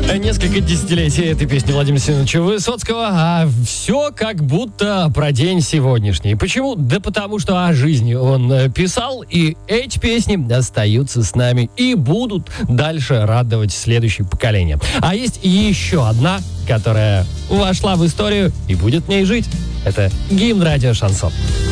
Несколько десятилетий этой песни Владимира Семеновича Высоцкого, а все как будто про день сегодняшний. Почему? Да потому что о жизни он писал, и эти песни остаются с нами и будут дальше радовать следующее поколение. А есть еще одна, которая вошла в историю и будет в ней жить. Это гимн радио «Шансон».